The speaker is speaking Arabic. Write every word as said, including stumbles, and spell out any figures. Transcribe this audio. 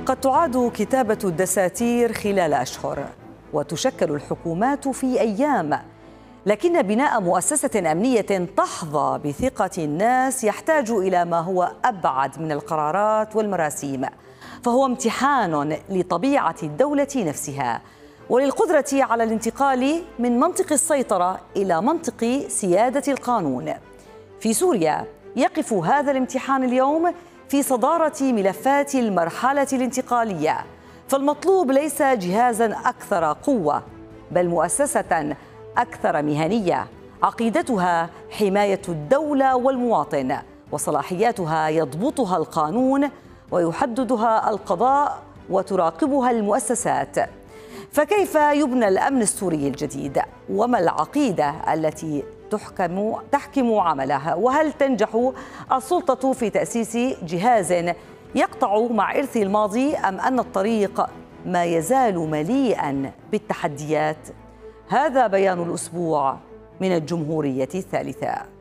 قد تعاد كتابة الدساتير خلال أشهر وتشكل الحكومات في أيام، لكن بناء مؤسسة أمنية تحظى بثقة الناس يحتاج إلى ما هو أبعد من القرارات والمراسيم، فهو امتحان لطبيعة الدولة نفسها وللقدرة على الانتقال من منطق السيطرة إلى منطق سيادة القانون. في سوريا يقف هذا الامتحان اليوم في صدارة ملفات المرحلة الانتقالية، فالمطلوب ليس جهازاً أكثر قوة بل مؤسسة أكثر مهنية عقيدتها حماية الدولة والمواطن، وصلاحياتها يضبطها القانون ويحددها القضاء وتراقبها المؤسسات. فكيف يبنى الأمن السوري الجديد؟ وما العقيدة التي تحكم تحكم عمله؟ وهل تنجح السلطة في تأسيس جهاز يقطع مع إرث الماضي، أم أن الطريق ما يزال مليئاً بالتحديات؟ هذا بيان الأسبوع من الجمهورية الثالثة.